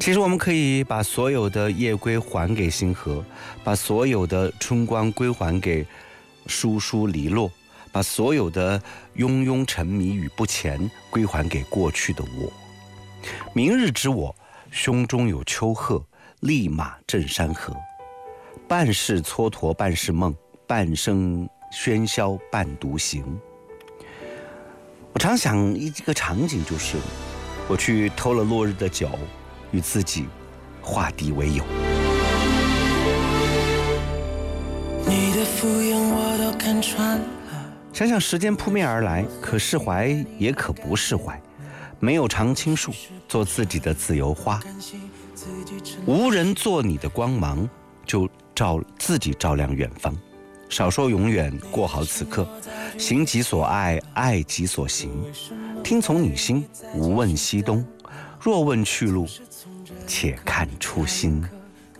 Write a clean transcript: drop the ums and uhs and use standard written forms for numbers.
其实我们可以把所有的夜归还给星河，把所有的春光归还给疏疏篱落，把所有的庸庸沉迷与不前归还给过去的我。明日之我，胸中有丘壑，立马震山河。半是蹉跎半是梦，半生喧嚣半独行。我常想一个场景，就是我去偷了落日的酒，与自己化敌为友。 你的敷衍我都看穿了。 想想时间扑面而来，可释怀也可不释怀。没有常青树，做自己的自由花。无人做你的光芒，就自己照亮远方。少说永远，过好此刻。行己所爱，爱己所行。听从你心，无问西东。若问去路，且看初心。